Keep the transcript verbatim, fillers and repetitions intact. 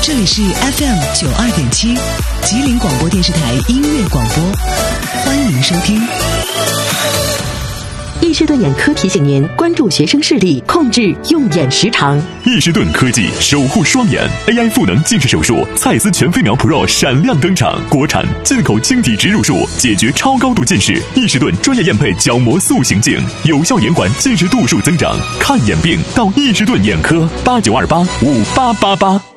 这里是 F M 九二点七，吉林广播电视台音乐广播，欢迎收听。 易士顿眼科提醒您关注学生视力，控制用眼时长。 易士顿科技守护双眼 A I 赋能近视手术，蔡司全飞秒 Pro 闪亮登场，国产进口晶体植入术，解决超高度近视。易士顿专业验配角膜塑形镜，有效延缓近视度数增长。看眼病到易士顿眼科，八九二八五八八八。